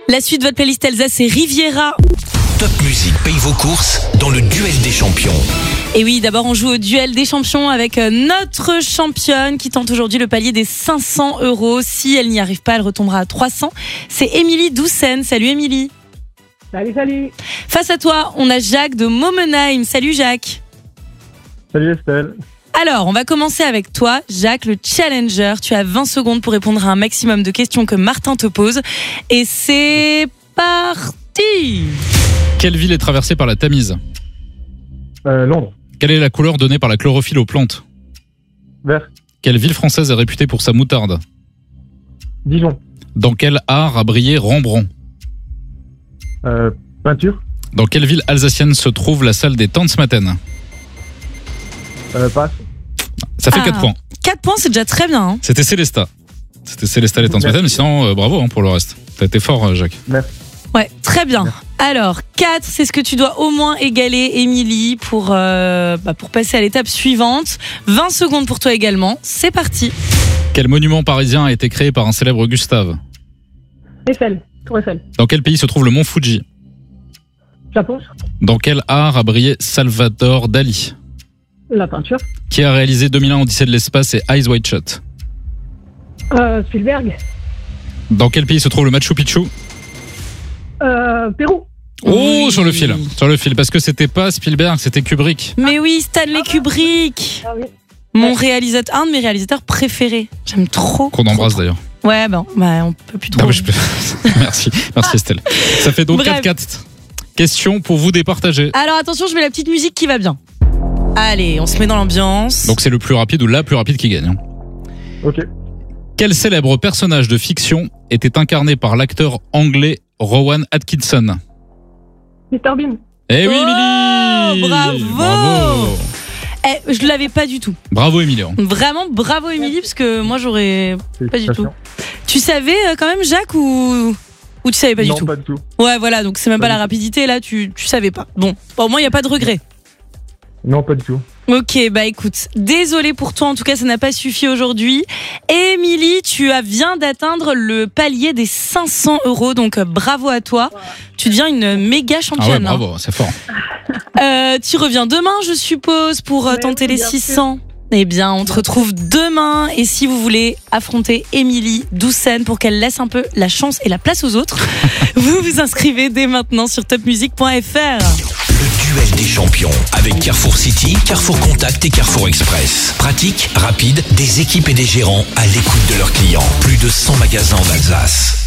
La suite de votre playlist Elsa, c'est Riviera. Top Music paye vos courses dans le duel des champions. Et oui, d'abord on joue au duel des champions avec notre championne qui tente aujourd'hui le palier des 500 €. Si elle n'y arrive pas, elle retombera à 300. C'est Émilie Doucen. Salut Émilie. Salut. Face à toi, on a Jacques de Momenheim. Salut Jacques. Salut Estelle. Alors, on va commencer avec toi, Jacques, le challenger. Tu as 20 secondes pour répondre à un maximum de questions que Martin te pose. Et c'est parti. Quelle ville est traversée par la Tamise ? Londres. Quelle est la couleur donnée par la chlorophylle aux plantes ? Vert. Quelle ville française est réputée pour sa moutarde ? Dijon. Dans quel art a brillé Rembrandt ? Peinture. Dans quelle ville alsacienne se trouve la salle des Tanzmatten ? Passe. Ça fait 4 points. 4 points, c'est déjà très bien. Hein. C'était Célesta les Tanzmatten, mais sinon bravo pour le reste. T'as été fort Jacques. Merci. Ouais, très bien. Merci. Alors, 4, c'est ce que tu dois au moins égaler, Émilie, pour passer à l'étape suivante. 20 secondes pour toi également. C'est parti. Quel monument parisien a été créé par un célèbre Gustave ? Tour Eiffel. Dans quel pays se trouve le mont Fuji ? Japon. Dans quel art a brillé Salvador Dali ? La peinture. Qui a réalisé 2001 Odyssée de l'espace et Eyes Wide Shut ? Spielberg. Dans quel pays se trouve le Machu Picchu ? Pérou. Oh, Oui. sur le fil, parce que c'était pas Spielberg, c'était Kubrick. Mais oui, Stanley Kubrick. Ah oui. Mon réalisateur, un de mes réalisateurs préférés. J'aime trop. Qu'on embrasse d'ailleurs. Ouais, on peut plus trop. Ah oui, Merci Estelle. Ça fait donc Bref. 4-4. Question pour vous départager. Alors attention, je mets la petite musique qui va bien. Allez, on se met dans l'ambiance. Donc c'est le plus rapide ou la plus rapide qui gagne. Ok. Quel célèbre personnage de fiction était incarné par l'acteur anglais Rowan Atkinson ? Mr Bean. Eh oui, Oh, Émilie ! bravo. Je l'avais pas du tout. Bravo, Émilie. Vraiment, bravo Émilie, parce que moi j'aurais pas du tout. Félicitations. Tu savais quand même, Jacques, ou tu savais pas du Non, tout? pas du tout. Ouais, voilà, donc c'est même pas Pas la du rapidité, là, tu savais pas. Bon, au moins il n'y a pas de regret. Non, pas du tout. Ok, écoute, désolé pour toi, en tout cas ça n'a pas suffi aujourd'hui. Émilie, tu viens d'atteindre le palier des 500 €, donc bravo à toi. Tu deviens une méga Ah ouais, championne. bravo, c'est fort. Tu reviens demain, je suppose, pour tenter les bien 600. Eh bien, on te retrouve demain. Et si vous voulez affronter Émilie Doucen pour qu'elle laisse un peu la chance et la place aux autres, vous vous inscrivez dès maintenant sur topmusic.fr. Le duel des champions avec Carrefour City, Carrefour Contact et Carrefour Express. Pratique, rapide, des équipes et des gérants à l'écoute de leurs clients. Plus de 100 magasins en Alsace.